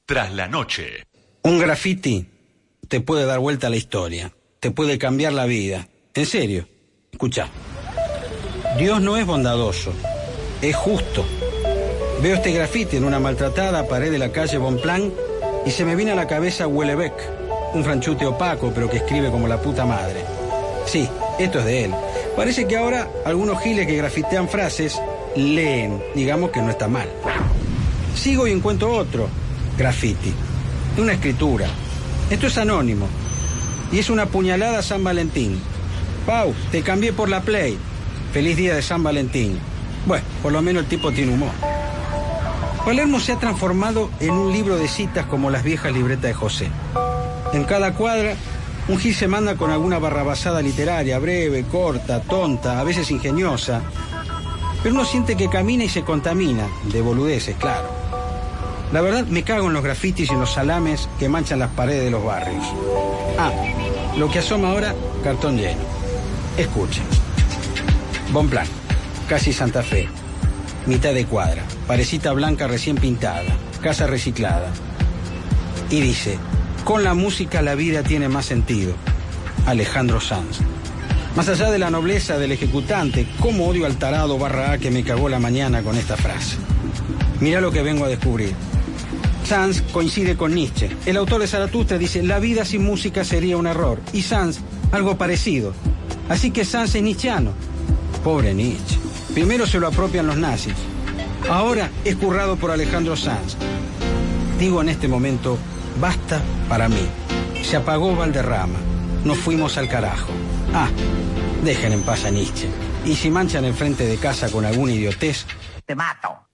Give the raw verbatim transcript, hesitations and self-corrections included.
tras la noche. Un graffiti te puede dar vuelta a la historia, te puede cambiar la vida. En serio, escuchá. Dios no es bondadoso, es justo. Veo este grafiti en una maltratada pared de la calle Bonpland y se me viene a la cabeza Houellebecq, un franchute opaco pero que escribe como la puta madre. Sí, esto es de él. Parece que ahora algunos giles que grafitean frases leen, digamos que no está mal. Sigo y encuentro otro graffiti, de una escritura. Esto es anónimo y es una puñalada a San Valentín. Pau, te cambié por la Play. Feliz día de San Valentín. Bueno, por lo menos el tipo tiene humor. Palermo se ha transformado en un libro de citas como las viejas libretas de José. En cada cuadra, un gil se manda con alguna barrabasada literaria, breve, corta, tonta, a veces ingeniosa. Pero uno siente que camina y se contamina, de boludeces, claro. La verdad, me cago en los grafitis y en los salames que manchan las paredes de los barrios. Ah, lo que asoma ahora, cartón lleno. Escuchen. Bonpland, casi Santa Fe. Mitad de cuadra, parecita blanca recién pintada, casa reciclada. Y dice, con la música la vida tiene más sentido. Alejandro Sanz. Más allá de la nobleza del ejecutante, cómo odio al tarado barra A que me cagó la mañana con esta frase. Mirá lo que vengo a descubrir. Sanz coincide con Nietzsche. El autor de Zaratustra dice, la vida sin música sería un error. Y Sanz, algo parecido. Así que Sanz es nietzscheano. Pobre Nietzsche. Primero se lo apropian los nazis. Ahora es currado por Alejandro Sanz. Digo en este momento, basta para mí. Se apagó Valderrama. Nos fuimos al carajo. Ah, dejen en paz a Nietzsche. Y si manchan el frente de casa con alguna idiotez, te mato.